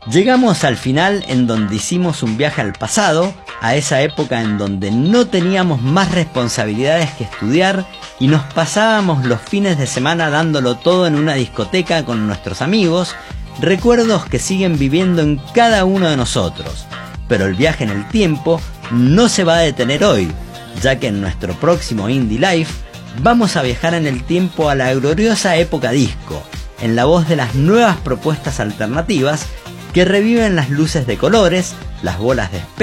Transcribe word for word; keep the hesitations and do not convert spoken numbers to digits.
Llegamos al final en donde hicimos un viaje al pasado, a esa época en donde no teníamos más responsabilidades que estudiar y nos pasábamos los fines de semana dándolo todo en una discoteca con nuestros amigos, recuerdos que siguen viviendo en cada uno de nosotros. Pero el viaje en el tiempo no se va a detener hoy, ya que en nuestro próximo Indie Life vamos a viajar en el tiempo a la gloriosa época disco, en la voz de las nuevas propuestas alternativas que reviven las luces de colores, las bolas de espejo,